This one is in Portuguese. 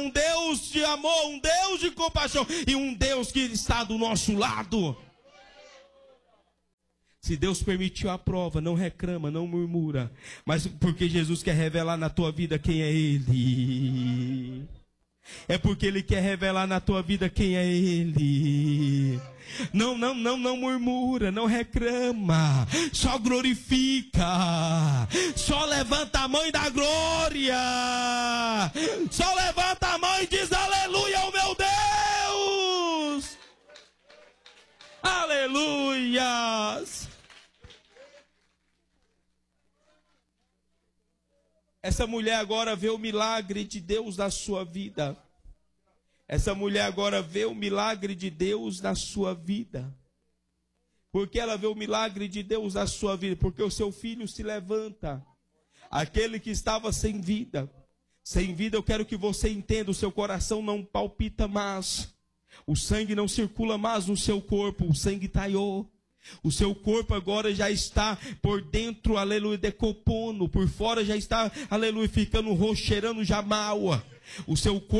um Deus de amor, um Deus de compaixão e um Deus que está do nosso lado. Se Deus permitiu a prova, não reclama, não murmura, mas porque Jesus quer revelar na tua vida quem é Ele. É porque Ele quer revelar na tua vida quem é Ele. Não murmura, não reclama, só glorifica, só levanta a mão e dá glória, só levanta a mão e diz aleluia ao meu Deus. Aleluias. Essa mulher agora vê o milagre de Deus na sua vida. Essa mulher agora vê o milagre de Deus na sua vida. Por que ela vê o milagre de Deus na sua vida? Porque o seu filho se levanta. Aquele que estava sem vida. Sem vida, eu quero que você entenda, o seu coração não palpita mais. O sangue não circula mais no seu corpo, o sangue taiou. O seu corpo agora já está por dentro, aleluia, decompondo. Por fora já está, aleluia, ficando roxo, cheirando já mal. O seu corpo